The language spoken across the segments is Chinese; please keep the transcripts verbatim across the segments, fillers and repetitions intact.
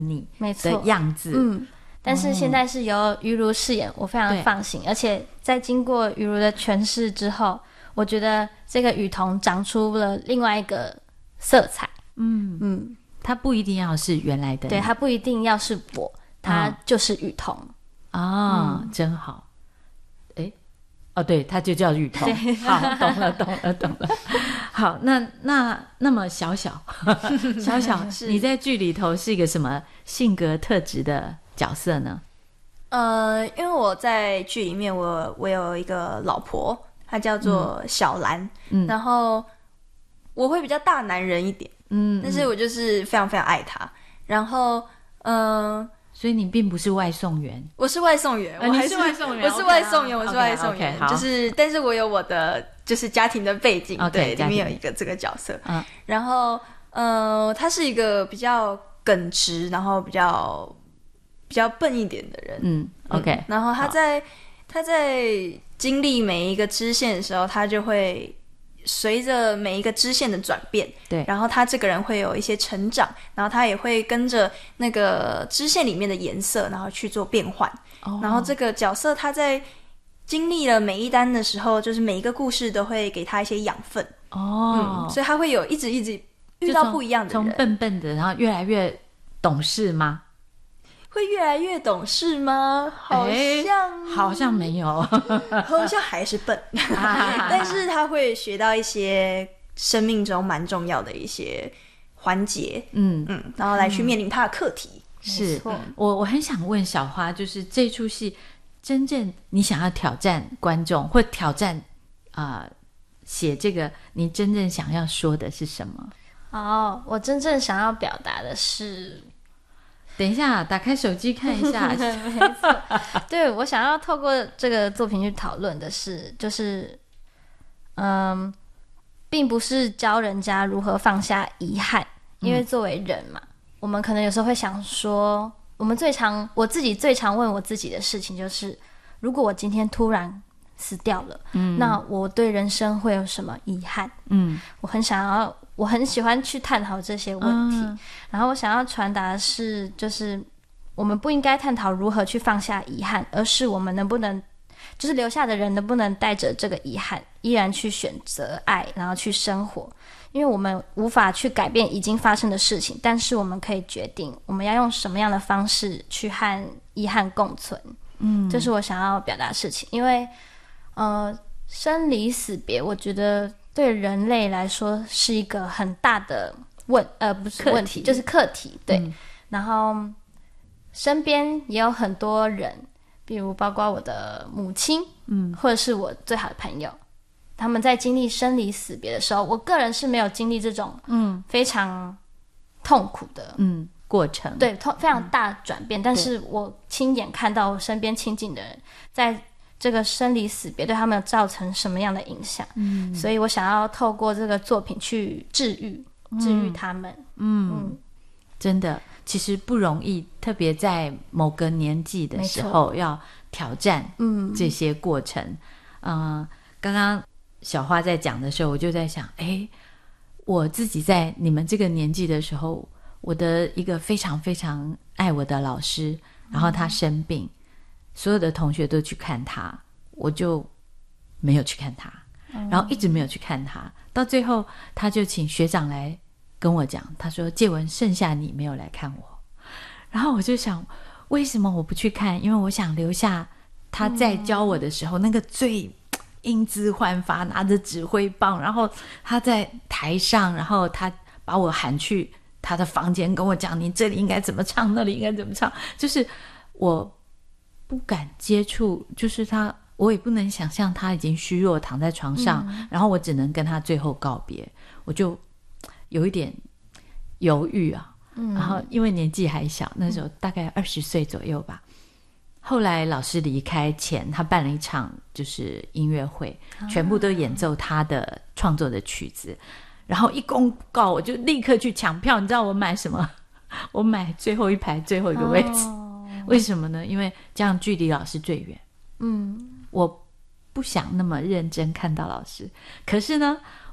你没错的样子。 嗯，但是现在是由于如饰演，我非常放心，而且在经过于如的诠释之后，我觉得这个雨桐长出了另外一个色彩。嗯嗯， 它不一定要是原来的你， 对，它不一定要是我，它就是雨桐。 哦，嗯、真好。诶哦，对，它就叫雨桐。好，懂了，懂了，懂了。好，那那那么小小小小，你在剧里头是一个什么性格特质的角色呢？ 呃，因为我在剧里面我，我有一个老婆，她叫做小兰，嗯、然后我会比较大男人一点，嗯，但是我就是非常非常爱她。然后，嗯、呃。 所以你并不是外送员， 我是外送员， 呃、 我还是你是外送员， 我是外送员， okay, 我是外送员， okay, okay, 就是，但是我有我的就是家庭的背景， okay, 对，里面有一个这个角色， 嗯， 然后，呃，他是一个比较耿直，然后比较比较笨一点的人， 嗯 ，OK， 嗯、然后他在他在经历每一个支线的时候，他就会。随着每一个支线的转变， 对， 然后他这个人会有一些成长，然后他也会跟着那个支线里面的颜色，然后去做变换。哦、然后这个角色他在经历了每一单的时候，就是每一个故事都会给他一些养分。哦，嗯，所以他会有一直一直遇到不一样的人， 从笨笨的，然后越来越懂事吗？ 会越来越懂事吗？好像、 欸、好像没有， 好像还是笨，但是他会学到一些生命中蛮重要的一些环节，嗯嗯，然后来去面临他的课题。 嗯、是我我很想问小花，就是这出戏真正你想要挑战观众，或挑战啊、呃、写这个，你真正想要说的是什么？ 哦，我真正想要表达的是。 等一下，打开手机看一下。 没错，对，我想要透过这个作品去讨论的是，就是嗯，并不是教人家如何放下遗憾，因为作为人嘛，嗯、我们可能有时候会想说，我们最常我自己最常问我自己的事情就是，如果我今天突然死掉了，嗯，那我对人生会有什么遗憾？嗯，我很想要。我很喜欢去探讨这些问题，嗯、然后我想要传达的是，就是我们不应该探讨如何去放下遗憾，而是我们能不能，就是留下的人能不能带着这个遗憾，依然去选择爱，然后去生活。因为我们无法去改变已经发生的事情，但是我们可以决定我们要用什么样的方式去和遗憾共存。嗯，这是我想要表达的事情。因为，呃，生离死别，我觉得。对人类来说是一个很大的问呃不是问题，就是课题。对、嗯，然后身边也有很多人，比如包括我的母亲，嗯，或者是我最好的朋友，他们在经历生离死别的时候，我个人是没有经历这种嗯非常痛苦的嗯过程， 对，非常大的转变、嗯。但是我亲眼看到我身边亲近的人在。这个生离死别对他们造成什么样的影响、嗯、所以我想要透过这个作品去治愈、嗯、治愈他们。 嗯, 嗯真的其实不容易，特别在某个年纪的时候要挑战这些过程。嗯、呃，刚刚小花在讲的时候，我就在想，诶，我自己在你们这个年纪的时候，我的一个非常非常爱我的老师，然后他生病、嗯，所有的同学都去看他，我就没有去看他、嗯、然后一直没有去看他，到最后他就请学长来跟我讲，他说介文剩下你没有来看我，然后我就想为什么我不去看，因为我想留下他在教我的时候、嗯、那个最英姿焕发拿着指挥棒，然后他在台上，然后他把我喊去他的房间跟我讲你这里应该怎么唱，那里应该怎么唱，就是我不敢接触，就是他，我也不能想象他已经虚弱躺在床上、嗯、然后我只能跟他最后告别，我就有一点犹豫啊、嗯、然后因为年纪还小，那时候大概二十岁左右吧、嗯、后来老师离开前他办了一场就是音乐会、啊、全部都演奏他的创作的曲子，然后一公告我就立刻去抢票，你知道我买什么？我买最后一排最后一个位置、哦，为什么呢？因为这样距离老师最远。嗯，我不想那么认真看到老师，可是呢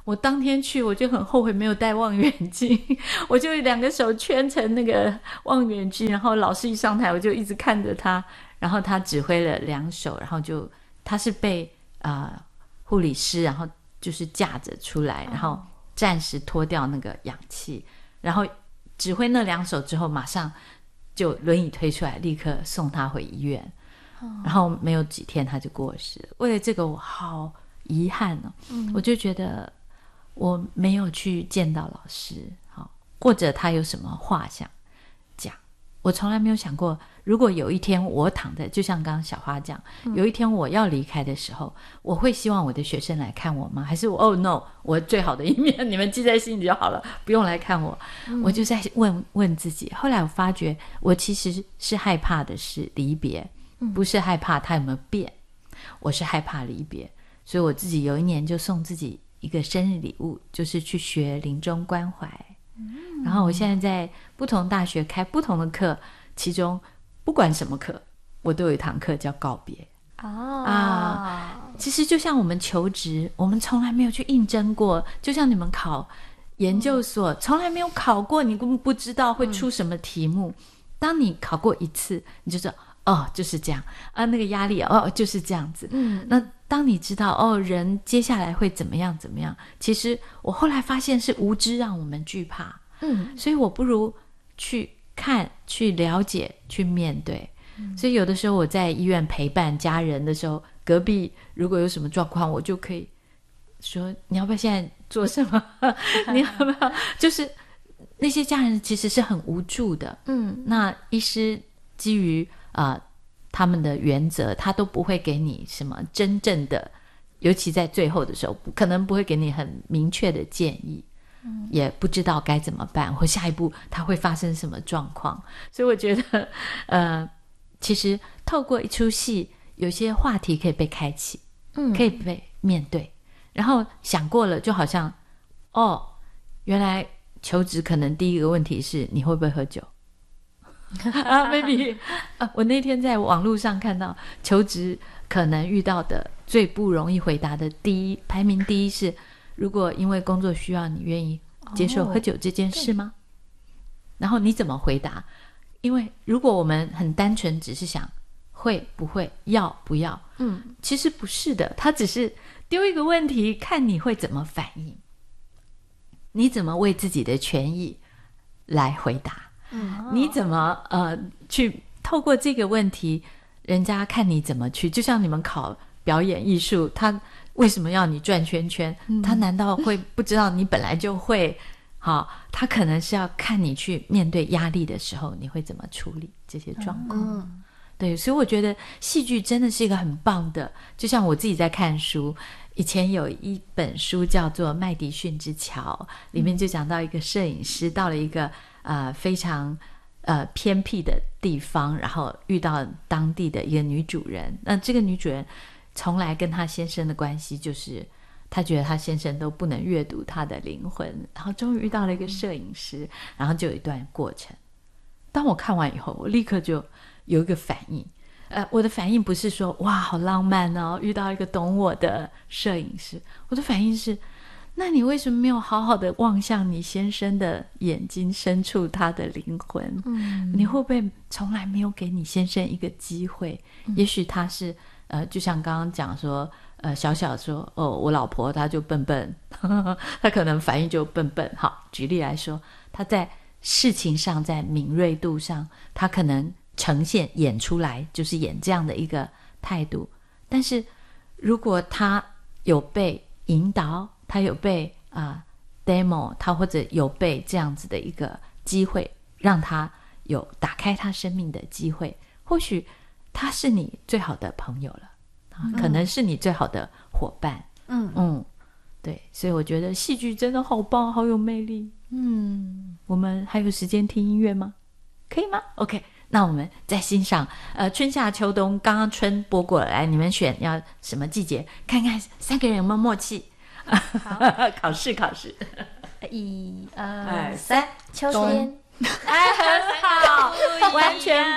我当天去我就很后悔没有带望远镜，我就两个手圈成那个望远镜，然后老师一上台我就一直看着他，然后他指挥了两手，然后就他是被呃护理师然后就是架着出来，然后暂时脱掉那个氧气，然后指挥那两手之后马上就轮椅推出来，立刻送他回医院，然后没有几天他就过世了。为了这个我好遗憾哦、嗯、我就觉得我没有去见到老师，好，或者他有什么话想讲，我从来没有想过如果有一天我躺在就像刚刚小花讲、嗯、有一天我要离开的时候，我会希望我的学生来看我吗？还是我 oh no 我最好的一面你们记在心里就好了，不用来看我、嗯、我就在问问自己。后来我发觉我其实是害怕的是离别，不是害怕他有没有变，我是害怕离别。所以我自己有一年就送自己一个生日礼物，就是去学临终关怀、嗯、然后我现在在不同大学开不同的课，其中不管什么课我都有一堂课叫告别、哦、啊，其实就像我们求职，我们从来没有去应征过，就像你们考研究所、嗯、从来没有考过，你根本不知道会出什么题目、嗯、当你考过一次你就知道哦就是这样啊，那个压力哦就是这样子。嗯，那当你知道哦人接下来会怎么样怎么样，其实我后来发现是无知让我们惧怕。嗯，所以我不如去看去了解去面对、嗯、所以有的时候我在医院陪伴家人的时候，隔壁如果有什么状况我就可以说你要不要现在做什么你要不要，就是那些家人其实是很无助的。嗯，那医师基于呃，他们的原则他都不会给你什么真正的，尤其在最后的时候可能不会给你很明确的建议、嗯、也不知道该怎么办或下一步他会发生什么状况。所以我觉得呃，其实透过一出戏有些话题可以被开启、嗯、可以被面对，然后想过了就好像哦，原来求职可能第一个问题是你会不会喝酒啊 maybe 啊，我那天在网络上看到求职可能遇到的最不容易回答的第一排名第一是，如果因为工作需要你愿意接受喝酒这件事吗、哦、然后你怎么回答？因为如果我们很单纯只是想会不会要不要，嗯，其实不是的，他只是丢一个问题看你会怎么反应，你怎么为自己的权益来回答，嗯，你怎么呃去透过这个问题，人家看你怎么去，就像你们考表演艺术，他为什么要你转圈圈、嗯、他难道会不知道你本来就会好，他可能是要看你去面对压力的时候你会怎么处理这些状况、嗯、对，所以我觉得戏剧真的是一个很棒的，就像我自己在看书，以前有一本书叫做《麦迪逊之桥》，里面就讲到一个摄影师到了一个呃非常呃偏僻的地方，然后遇到当地的一个女主人，那这个女主人从来跟她先生的关系就是她觉得她先生都不能阅读她的灵魂，然后终于遇到了一个摄影师，然后就有一段过程。当我看完以后我立刻就有一个反应，呃，我的反应不是说哇好浪漫哦，遇到一个懂我的摄影师，我的反应是那你为什么没有好好的望向你先生的眼睛深处他的灵魂、嗯、你会不会从来没有给你先生一个机会、嗯、也许他是呃，就像刚刚讲说呃，小小说哦，我老婆她就笨笨她可能反应就笨笨，好，举例来说她在事情上在敏锐度上她可能呈现演出来就是演这样的一个态度，但是如果他有被引导，他有被啊、呃、demo， 他或者有被这样子的一个机会，让他有打开他生命的机会，或许他是你最好的朋友了、嗯、可能是你最好的伙伴。嗯嗯，对，所以我觉得戏剧真的好棒，好有魅力。嗯，我们还有时间听音乐吗？可以吗 ？OK。那我们再欣赏呃春夏秋冬，刚刚春播过来，你们选要什么季节？看看三个人有没有默契。好考试考试， 一二三，秋天。 哎，很好，完全不一样。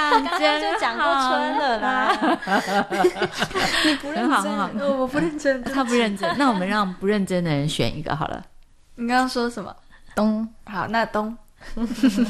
棒， 刚刚就讲过春了啦。 你不认真，哦，我不认真， 他不认真，那我们让不认真的人选一个好了。 你刚刚说什么？ 冬。 好，那冬。